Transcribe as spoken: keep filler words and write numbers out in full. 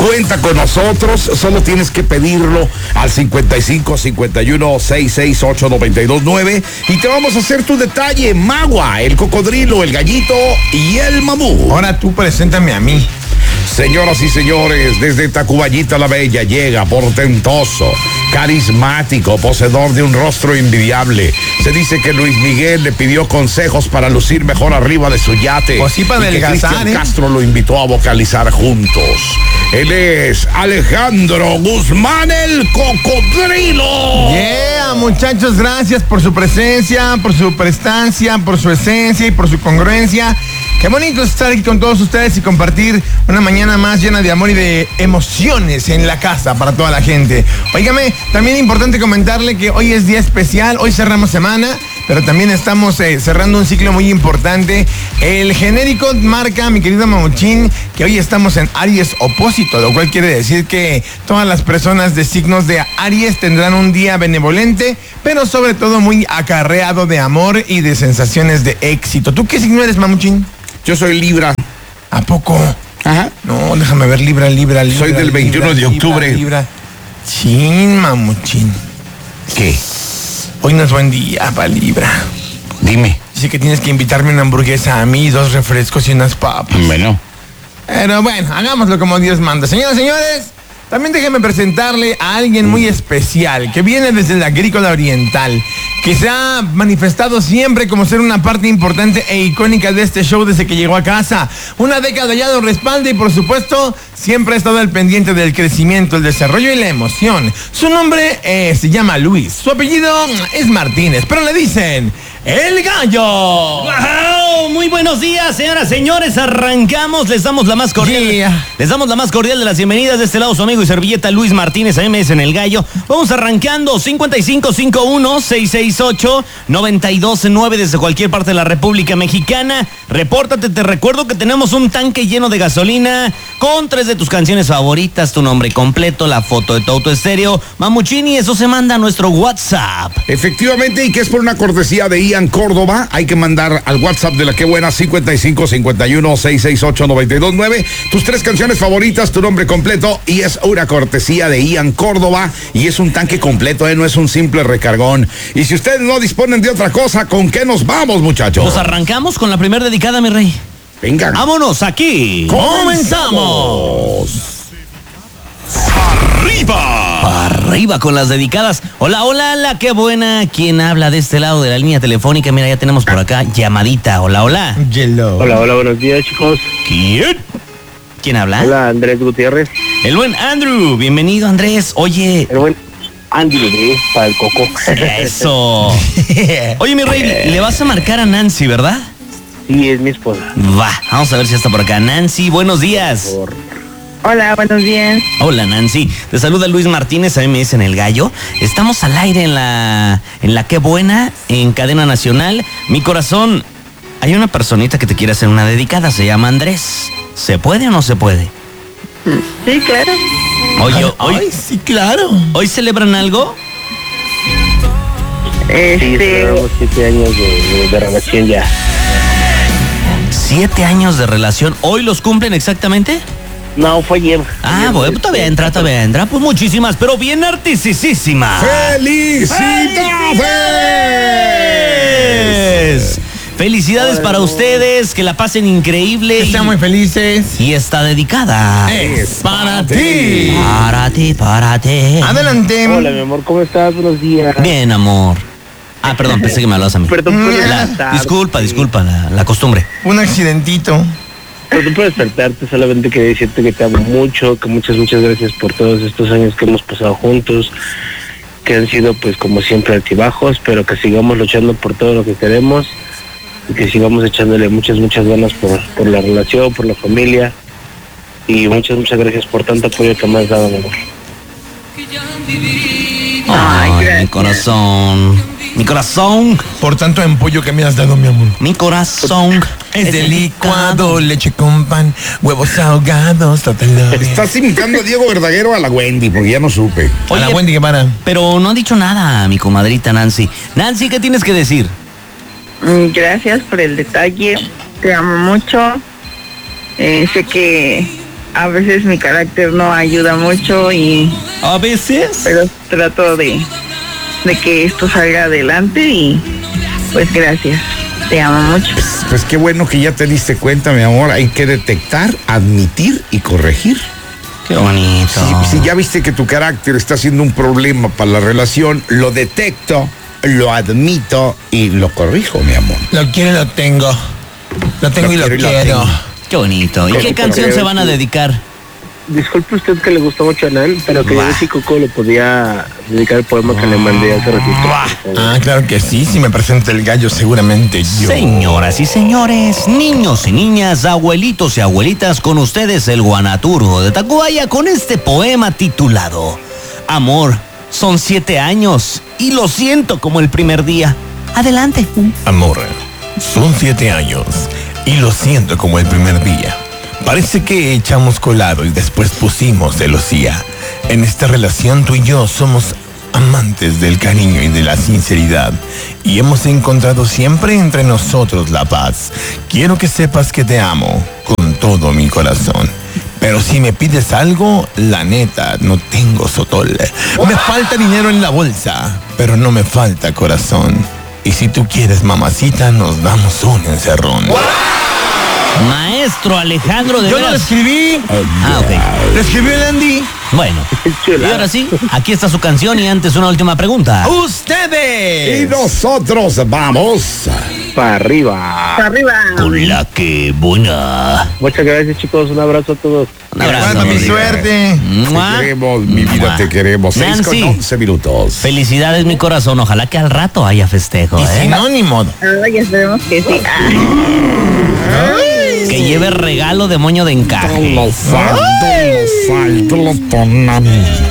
Cuenta con nosotros, solo tienes que pedirlo al cincuenta y cinco cincuenta y uno sesenta y seis ocho noventa y dos nueve y te vamos a hacer tu detalle. Magua, el cocodrilo, el gallito y el mamú. Ahora tú preséntame a mí. Señoras y señores, desde Tacuballita la Bella llega portentoso, carismático, poseedor de un rostro envidiable. Se dice que Luis Miguel le pidió consejos para lucir mejor arriba de su yate. O sí para y que adelgazar, Cristian ¿eh? Castro lo invitó a vocalizar juntos. Él es Alejandro Guzmán, el cocodrilo. Yeah, muchachos, gracias por su presencia, por su prestancia, por su esencia y por su congruencia. Qué bonito estar aquí con todos ustedes y compartir una mañana más llena de amor y de emociones en la casa para toda la gente. Óigame, también es importante comentarle que hoy es día especial, hoy cerramos semana, pero también estamos eh, cerrando un ciclo muy importante. El genérico marca, mi querido Mamuchín, que hoy estamos en Aries opósito, lo cual quiere decir que todas las personas de signos de Aries tendrán un día benevolente, pero sobre todo muy acarreado de amor y de sensaciones de éxito. ¿Tú qué signo eres, Mamuchín? Yo soy Libra. ¿A poco? Ajá. No, déjame ver, Libra, Libra, Libra. Soy del veintiuno de octubre. Libra, Libra. Chin, Mamuchín. ¿Qué? Hoy no es buen día para Libra. Dime. Dice que tienes que invitarme una hamburguesa a mí, dos refrescos y unas papas. Bueno. Pero bueno, hagámoslo como Dios manda. Señoras y señores, también déjenme presentarle a alguien muy especial que viene desde la Agrícola Oriental, que se ha manifestado siempre como ser una parte importante e icónica de este show desde que llegó a casa. Una década ya lo respalda y por supuesto siempre ha estado al pendiente del crecimiento, el desarrollo y la emoción. Su nombre eh, se llama Luis, su apellido es Martínez, pero le dicen El Gallo. ¡Wow! Muy buenos días, señoras, señores. Arrancamos, les damos la más cordial. Yeah. Les damos la más cordial de las bienvenidas. De este lado su amigo y servilleta Luis Martínez, a mí me dicen El Gallo. Vamos arrancando. Cincuenta y cinco cincuenta y uno sesenta y seis ocho noventa y dos nueve desde cualquier parte de la República Mexicana. Repórtate, te recuerdo que tenemos un tanque lleno de gasolina con tres de tus canciones favoritas, tu nombre completo, la foto de tu auto estéreo. Mamuchini, eso se manda a nuestro WhatsApp. Efectivamente, y que es por una cortesía de Ian Córdoba, hay que mandar al WhatsApp de la que buena cincuenta y cinco cincuenta y uno sesenta y seis ocho noventa y dos nueve tus tres canciones favoritas, tu nombre completo, y es una cortesía de Ian Córdoba y es un tanque completo, ¿eh? No es un simple recargón. Y si ustedes no disponen de otra cosa, ¿con qué nos vamos, muchachos? Pues arrancamos con la primera dedicada, mi rey. Venga. Vámonos, aquí comenzamos. ¡Arriba! Arriba con las dedicadas. Hola, hola, la qué buena. ¿Quién habla de este lado de la línea telefónica? Mira, ya tenemos por acá llamadita. Hola, hola. Yellow. Hola, hola, buenos días, chicos. ¿Quién? ¿Quién habla? Hola, Andrés Gutiérrez. El buen Andrew. Bienvenido, Andrés. Oye. El buen Andy Rodríguez para el Coco. Eso. Oye, mi rey, le vas a marcar a Nancy, ¿verdad? Sí, es mi esposa. Va, vamos a ver si está por acá. Nancy, buenos días. Por... Hola, buenos días. Hola, Nancy. Te saluda Luis Martínez, a mí me dicen El Gallo. Estamos al aire en la en la Qué Buena, en Cadena Nacional. Mi corazón, hay una personita que te quiere hacer una dedicada, se llama Andrés. ¿Se puede o no se puede? Sí, claro. Oye, hoy, Ay, sí, claro. ¿hoy celebran algo? Sí, Este, tenemos siete años de, de, de relación ya. Siete años de relación. ¿Hoy los cumplen exactamente? No, fue ayer. Ah, Ayer, bueno, pues todavía este, entra, todavía entra. Pues muchísimas, pero bien artisísimas. ¡Felicidades! Felicidades para ustedes, que la pasen increíble. Que sean muy felices. Y está dedicada. Es para ti. Para ti, para ti. Adelante. Hola, mi amor, ¿cómo estás? Buenos días. Bien, amor. Ah, perdón, pensé que me hablabas a mí. Pero tú puedes La- despertarte. disculpa, disculpa, la, la costumbre. Un accidentito. Pero tú puedes despertarte, solamente quería decirte que te amo mucho, que muchas, muchas gracias por todos estos años que hemos pasado juntos, que han sido pues como siempre altibajos, pero que sigamos luchando por todo lo que queremos y que sigamos echándole muchas, muchas ganas por, por la relación, por la familia, y muchas, muchas gracias por tanto apoyo que me has dado, mi amor. Ay, mi corazón. Mi corazón. Por tanto empollo que me has dado, mi amor. Mi corazón. Es de licuado, leche con pan, huevos ahogados, totalmente. Estás imitando a Diego Verdaguero a la Wendy, porque ya no supe. A la Oye, Wendy Guevara. pero no ha dicho nada, mi comadrita Nancy. Nancy, ¿qué tienes que decir? mm, gracias por el detalle. Te amo mucho. Eh, sé que a veces mi carácter no ayuda mucho y A veces. pero trato de, de que esto salga adelante y pues gracias. Te amo mucho. Pues, pues qué bueno que ya te diste cuenta, mi amor. Hay que detectar, admitir y corregir. Qué bonito. Si, si ya viste que tu carácter está siendo un problema para la relación, lo detecto, lo admito y lo corrijo, mi amor. Lo quiero y lo tengo. Lo tengo Lo y lo quiero y lo quiero. tengo. Qué bonito. ¿Y qué canción se van a dedicar? Disculpe usted que le gustó mucho a Nan, pero quería ver si Coco le podía dedicar el poema que le mandé hace ratito. Ah, claro que sí. Si me presenta el gallo, seguramente yo. Señoras y señores, niños y niñas, abuelitos y abuelitas, con ustedes el Guanaturgo de Tacubaya con este poema titulado Amor, son siete años y lo siento como el primer día. Adelante. Amor, son siete años y lo siento como el primer día. Parece que echamos colado y después pusimos celosía. En esta relación tú y yo somos amantes del cariño y de la sinceridad y hemos encontrado siempre entre nosotros la paz. Quiero que sepas que te amo con todo mi corazón. Pero si me pides algo, la neta, no tengo sotol. Me falta dinero en la bolsa, pero no me falta corazón. Y si tú quieres, mamacita, nos damos un encerrón. Maestro Alejandro de Yo no lo veras. escribí. Ah, ok. Lo escribió el Andy. Bueno, y ahora sí, aquí está su canción y antes una última pregunta. ¡Ustedes! Y nosotros vamos. Para arriba. Arriba. Hola, qué buena. Muchas gracias, chicos. Un abrazo a todos. Un abrazo. Guarda mi amiga. suerte. Te ¡Mua! queremos, mi vida, ¡Mua! te queremos. Seis Nancy, con once minutos. felicidades, mi corazón. Ojalá que al rato haya festejo, Y ¿eh? si no, ni modo. Ay, esperemos que sí. Ay. Que lleve regalo de moño de encaje. Los saltos, los saltos, los tonamos.